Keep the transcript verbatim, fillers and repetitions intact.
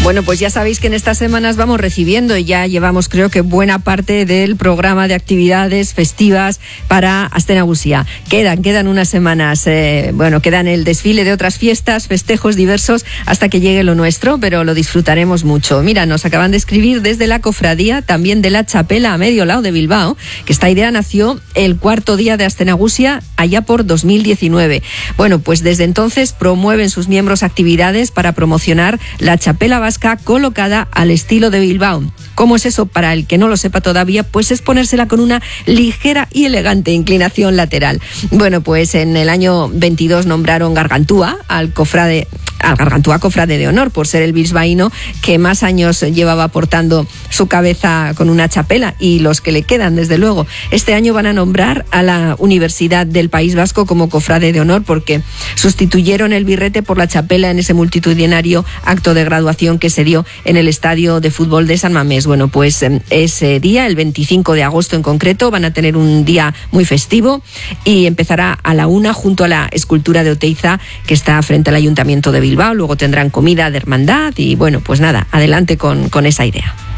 Bueno, pues ya sabéis que en estas semanas vamos recibiendo y ya llevamos, creo que buena parte del programa de actividades festivas para Aste Nagusia. Quedan, quedan unas semanas, eh, bueno, quedan el desfile de otras fiestas, festejos diversos hasta que llegue lo nuestro, pero lo disfrutaremos mucho. Mira, nos acaban de escribir desde la cofradía, también de la Chapela a medio lado de Bilbao, que esta idea nació el cuarto día de Aste Nagusia allá por dos mil diecinueve. Bueno, pues desde entonces promueven sus miembros actividades para promocionar la Chapela vasca colocada al estilo de Bilbao. ¿Cómo es eso? Para el que no lo sepa todavía, pues es ponérsela con una ligera y elegante inclinación lateral. Bueno, pues en el año veintidós nombraron Gargantúa al cofrade, al Gargantúa cofrade de honor, por ser el bilbaíno que más años llevaba portando su cabeza con una chapela, y los que le quedan, desde luego. Este año van a nombrar a la Universidad del País Vasco como cofrade de honor, porque sustituyeron el birrete por la chapela en ese multitudinario acto de graduación que se dio en el estadio de fútbol de San Mamés. Bueno, pues ese día, el veinticinco de agosto en concreto, van a tener un día muy festivo y empezará a la una junto a la escultura de Oteiza, que está frente al Ayuntamiento de Bilbao. Luego tendrán comida de hermandad y bueno, pues nada, adelante con, con esa idea.